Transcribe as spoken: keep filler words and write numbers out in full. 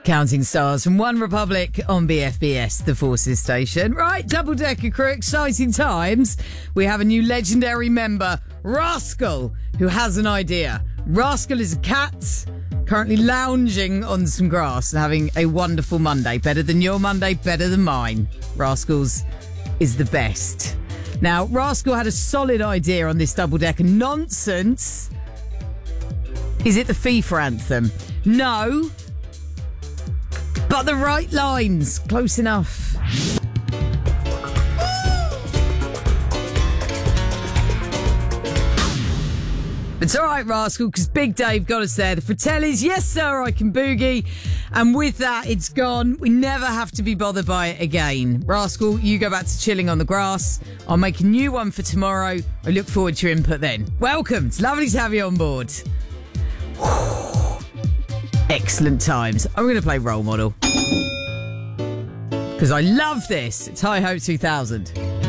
Counting Stars from One Republic on B F B S, the Forces station. Right, Double Decker crew, exciting times. We have a new legendary member, Rascal, who has an idea. Rascal is a cat currently lounging on some grass and having a wonderful Monday. Better than your Monday, better than mine. Rascal's is the best. Now, Rascal had a solid idea on this Double Decker nonsense. Is it the FIFA anthem? No. But the right lines. Close enough. It's all right, Rascal, because Big Dave got us there. The Fratellis, yes, sir, I can boogie. And with that, it's gone. We never have to be bothered by it again. Rascal, you go back to chilling on the grass. I'll make a new one for tomorrow. I look forward to your input then. Welcome. It's lovely to have you on board. Excellent times. I'm going to play Role Model because I love this. It's Hi Ho two thousand.